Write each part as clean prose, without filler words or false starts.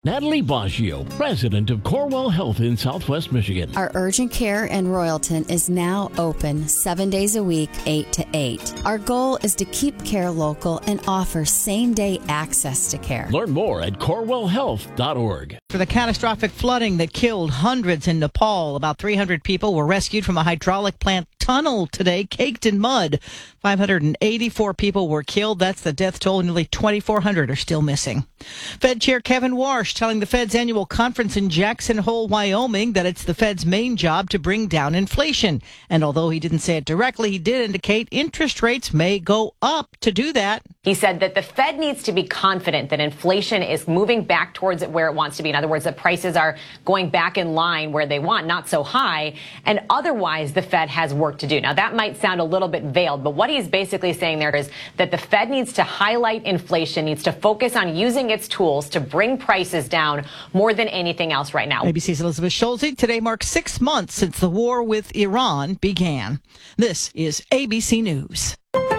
Natalie Baggio, president of Corewell Health in Southwest Michigan. Our urgent care in Royalton is now open 7 days a week, 8 to 8. Our goal is to keep care local and offer same-day access to care. Learn more at corewellhealth.org. For the catastrophic flooding that killed hundreds in Nepal, about 300 people were rescued from a hydraulic plant tunnel today, caked in mud. 584 people were killed. That's the death toll. Nearly 2,400 are still missing. Fed Chair Kevin Warsh telling the Fed's annual conference in Jackson Hole, Wyoming, that it's the Fed's main job to bring down inflation. And although he didn't say it directly, he did indicate interest rates may go up to do that. He said that the Fed needs to be confident that inflation is moving back towards where it wants to be. In other words, that prices are going back in line where they want, not so high. And otherwise, the Fed has work to do. Now, that might sound a little bit veiled, but what he's basically saying there is that the Fed needs to highlight inflation, needs to focus on using its tools to bring prices down more than anything else right now. ABC's Elizabeth Schulze. Today marks 6 months since the war with Iran began. This is ABC News.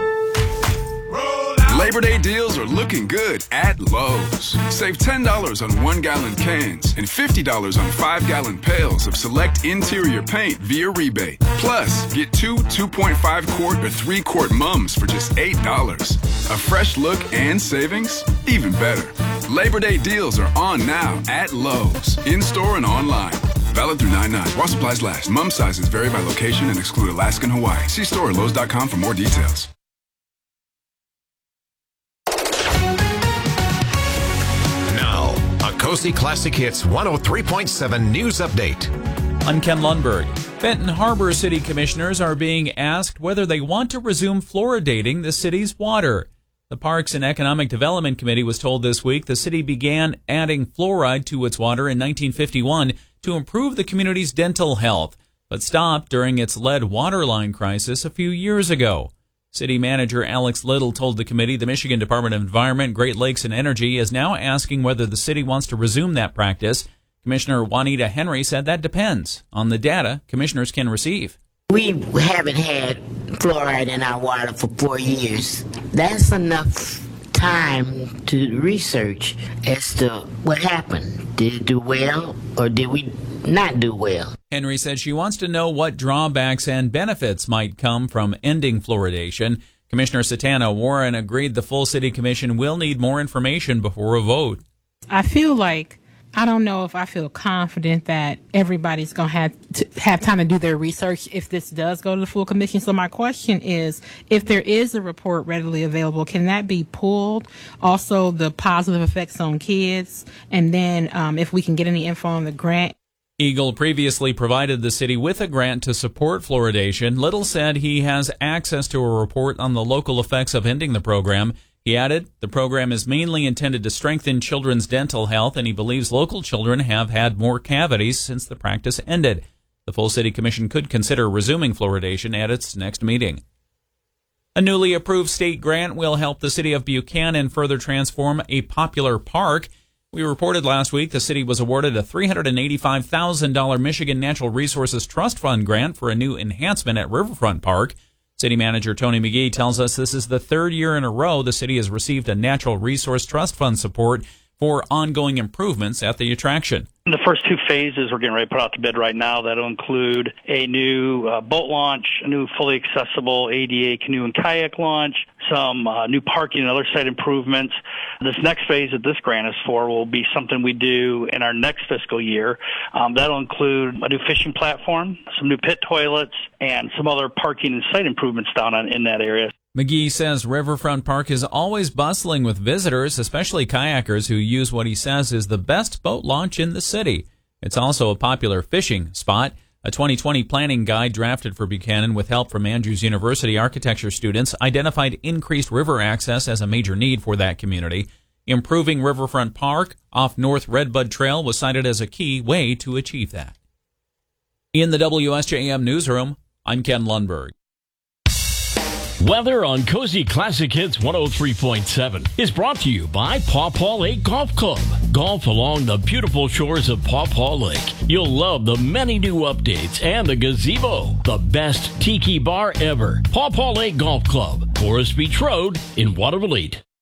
Labor Day deals are looking good at Lowe's. Save $10 on 1-gallon cans and $50 on 5-gallon pails of select interior paint via rebate. Plus, get 2.5-quart or 3-quart mums for just $8. A fresh look and savings? Even better. Labor Day deals are on now at Lowe's, in-store and online. Valid through 9/9. While supplies last. Mum sizes vary by location and exclude Alaska and Hawaii. See store at Lowe's.com for more details. Cozy Classic Hits 103.7 News Update. I'm Ken Lundberg. Benton Harbor City Commissioners are being asked whether they want to resume fluoridating the city's water. The Parks and Economic Development Committee was told this week the city began adding fluoride to its water in 1951 to improve the community's dental health, but stopped during its lead water line crisis a few years ago. City Manager Alex Little told the committee the Michigan Department of Environment, Great Lakes, and Energy is now asking whether the city wants to resume that practice. Commissioner Juanita Henry said that depends on the data commissioners can receive. We haven't had fluoride in our water for 4 years. That's enough time to research as to what happened. Did it do well or did we not do well? Henry said she wants to know what drawbacks and benefits might come from ending fluoridation. Commissioner Satana Warren agreed the full city commission will need more information before a vote. I feel like, I don't know if I feel confident that everybody's going to have time to do their research if this does go to the full commission. So my question is, if there is a report readily available, can that be pulled? Also, the positive effects on kids, and then if we can get any info on the grant. Eagle previously provided the city with a grant to support fluoridation. Little said he has access to a report on the local effects of ending the program. He added, the program is mainly intended to strengthen children's dental health, and he believes local children have had more cavities since the practice ended. The full city commission could consider resuming fluoridation at its next meeting. A newly approved state grant will help the city of Buchanan further transform a popular park. We reported last week the city was awarded a $385,000 Michigan Natural Resources Trust Fund grant for a new enhancement at Riverfront Park. City Manager Tony McGee tells us this is the third year in a row the city has received a Natural Resource Trust Fund support for ongoing improvements at the attraction. The first 2 phases we're getting ready to put out to bid right now. That'll include a new boat launch, a new fully accessible ADA canoe and kayak launch, some new parking and other site improvements. This next phase that this grant is for will be something we do in our next fiscal year. That'll include a new fishing platform, some new pit toilets, and some other parking and site improvements down in that area. McGee says Riverfront Park is always bustling with visitors, especially kayakers who use what he says is the best boat launch in the city. It's also a popular fishing spot. A 2020 planning guide drafted for Buchanan with help from Andrews University architecture students identified increased river access as a major need for that community. Improving Riverfront Park off North Redbud Trail was cited as a key way to achieve that. In the WSJM newsroom, I'm Ken Lundberg. Weather on Cozy Classic Hits 103.7 is brought to you by Paw Paw Lake Golf Club. Golf along the beautiful shores of Paw Paw Lake. You'll love the many new updates and the gazebo. The best tiki bar ever. Paw Paw Lake Golf Club, Forest Beach Road in Watervliet.